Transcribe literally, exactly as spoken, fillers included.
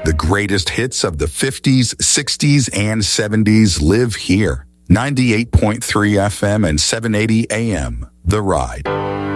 The greatest hits of the fifties, sixties, and seventies live here. ninety-eight point three F M and seven eighty A M, The Ride.